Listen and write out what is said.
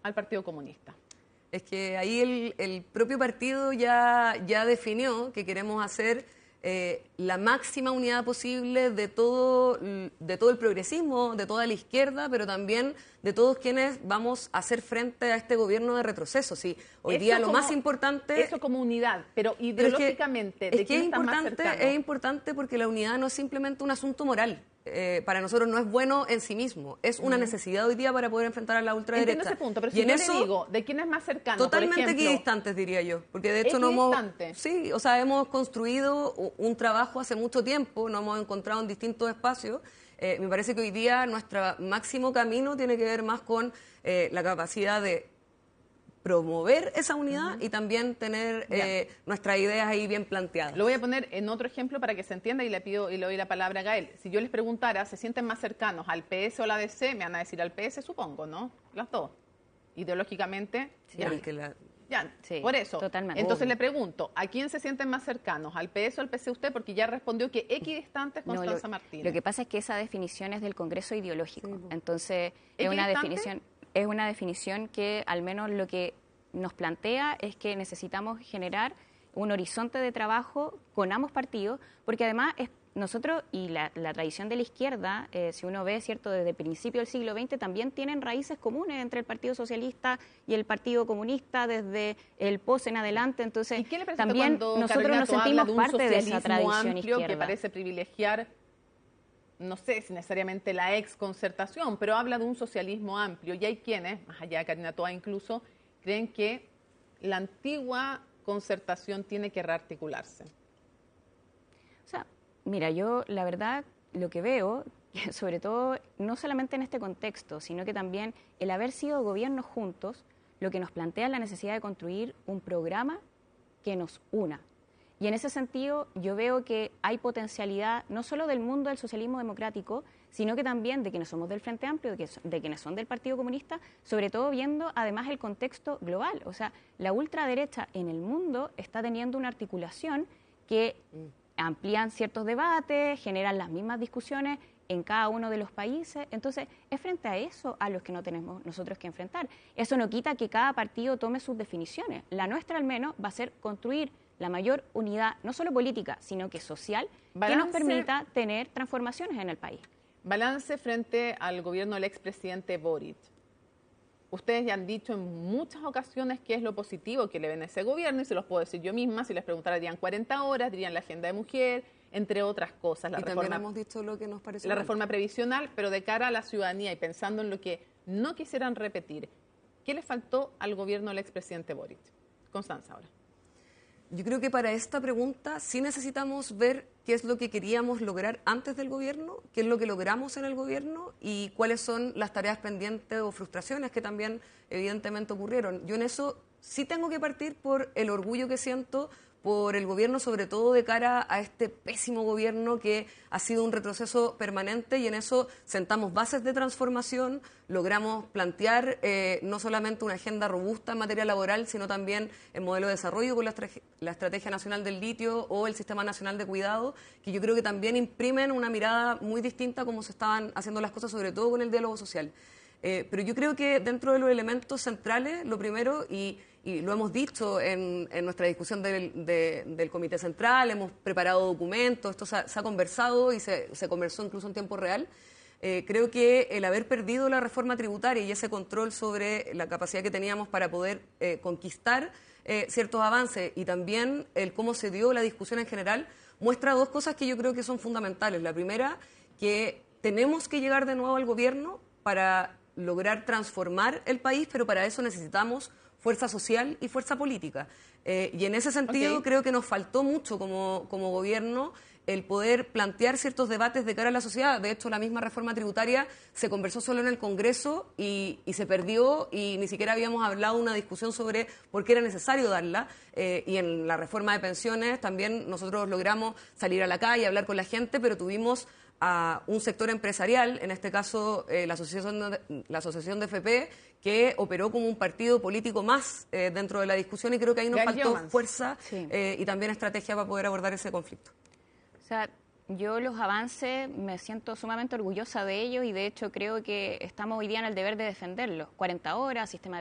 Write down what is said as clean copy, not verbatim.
al Partido Comunista? Es que ahí el propio partido ya definió que queremos hacer la máxima unidad posible de todo el progresismo, de toda la izquierda, pero también de todos quienes vamos a hacer frente a este gobierno de retroceso. Sí, hoy día lo más importante... Eso como unidad, pero ideológicamente, ¿de quién está más cercano? Es importante porque la unidad no es simplemente un asunto moral. Para nosotros no es bueno en sí mismo, es una necesidad hoy día para poder enfrentar a la ultraderecha. Entiendo ese punto, pero si yo le digo, ¿de quién es más cercano? Totalmente por ejemplo, equidistantes, diría yo, porque de hecho sí, o sea, hemos construido un trabajo hace mucho tiempo, nos hemos encontrado en distintos espacios. Me parece que hoy día nuestro máximo camino tiene que ver más con la capacidad de promover esa unidad y también tener nuestras ideas ahí bien planteadas. Lo voy a poner en otro ejemplo para que se entienda y le doy la palabra a Gael. Si yo les preguntara, ¿se sienten más cercanos al PS o a la DC? Me van a decir al PS, supongo, ¿no? Las dos. Ideológicamente, Sí, sí, por eso. Totalmente. Entonces le pregunto, ¿a quién se sienten más cercanos? ¿Al PS o al PC usted? Porque ya respondió que equidistante es Constanza Martínez. Lo que pasa es que esa definición es del Congreso ideológico. Sí. Entonces, es una definición que al menos lo que nos plantea es que necesitamos generar un horizonte de trabajo con ambos partidos, porque además nosotros y la tradición de la izquierda, si uno ve, cierto, desde el principio del siglo XX, también tienen raíces comunes entre el Partido Socialista y el Partido Comunista desde el POS en adelante. Entonces, ¿y qué le también nosotros nos sentimos parte de esa tradición izquierda que parece privilegiar, no sé si necesariamente la exconcertación, pero habla de un socialismo amplio? Y hay quienes, más allá de Karina Toa incluso, creen que la antigua concertación tiene que rearticularse. O sea, mira, yo la verdad lo que veo, sobre todo no solamente en este contexto, sino que también el haber sido gobiernos juntos, lo que nos plantea es la necesidad de construir un programa que nos una. Y en ese sentido yo veo que hay potencialidad no solo del mundo del socialismo democrático, sino que también de quienes somos del Frente Amplio, de quienes son del Partido Comunista, sobre todo viendo además el contexto global. O sea, la ultraderecha en el mundo está teniendo una articulación que amplían ciertos debates, generan las mismas discusiones en cada uno de los países. Entonces, es frente a eso a los que no tenemos nosotros que enfrentar. Eso no quita que cada partido tome sus definiciones. La nuestra, al menos, va a ser construir la mayor unidad, no solo política, sino que social, que nos permita tener transformaciones en el país. Balance frente al gobierno del expresidente Boric. Ustedes ya han dicho en muchas ocasiones qué es lo positivo que le ven a ese gobierno, y se los puedo decir yo misma. Si les preguntara, dirían 40 horas, dirían la agenda de mujer, entre otras cosas. También hemos dicho lo que nos pareció la reforma previsional, pero de cara a la ciudadanía y pensando en lo que no quisieran repetir, ¿qué le faltó al gobierno del expresidente Boric? Constanza, ahora. Yo creo que para esta pregunta sí necesitamos ver qué es lo que queríamos lograr antes del gobierno, qué es lo que logramos en el gobierno y cuáles son las tareas pendientes o frustraciones que también evidentemente ocurrieron. Yo en eso sí tengo que partir por el orgullo que siento por el gobierno, sobre todo de cara a este pésimo gobierno que ha sido un retroceso permanente, y en eso sentamos bases de transformación, logramos plantear no solamente una agenda robusta en materia laboral, sino también el modelo de desarrollo con la Estrategia Nacional del Litio o el Sistema Nacional de Cuidado, que yo creo que también imprimen una mirada muy distinta a cómo se estaban haciendo las cosas, sobre todo con el diálogo social. Pero yo creo que dentro de los elementos centrales, lo primero, y lo hemos dicho en nuestra discusión del Comité Central, hemos preparado documentos, esto se ha conversado y se conversó incluso en tiempo real. Creo que el haber perdido la reforma tributaria y ese control sobre la capacidad que teníamos para poder conquistar ciertos avances, y también el cómo se dio la discusión en general, muestra dos cosas que yo creo que son fundamentales. La primera, que tenemos que llegar de nuevo al gobierno para lograr transformar el país, pero para eso necesitamos fuerza social y fuerza política. Y en ese sentido creo que nos faltó mucho como gobierno el poder plantear ciertos debates de cara a la sociedad. De hecho, la misma reforma tributaria se conversó solo en el Congreso y se perdió, y ni siquiera habíamos hablado de una discusión sobre por qué era necesario darla. Y en la reforma de pensiones también nosotros logramos salir a la calle, hablar con la gente, pero tuvimos a un sector empresarial, en este caso la Asociación de FP, que operó como un partido político más dentro de la discusión, y creo que ahí nos faltó fuerza y también estrategia para poder abordar ese conflicto. O sea, yo los avances me siento sumamente orgullosa de ellos, y de hecho creo que estamos hoy día en el deber de defenderlos. 40 horas, sistema de